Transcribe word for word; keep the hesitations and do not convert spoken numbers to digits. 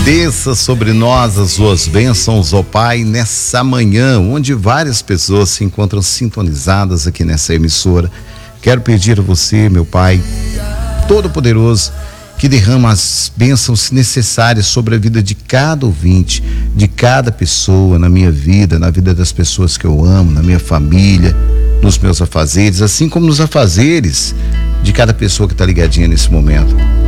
Desça sobre nós as suas bênçãos, ó Pai, nessa manhã, onde várias pessoas se encontram sintonizadas aqui nessa emissora. Quero pedir a você, meu Pai Todo-Poderoso, que derrama as bênçãos necessárias sobre a vida de cada ouvinte, de cada pessoa, na minha vida, na vida das pessoas que eu amo, na minha família, nos meus afazeres, assim como nos afazeres de cada pessoa que está ligadinha nesse momento.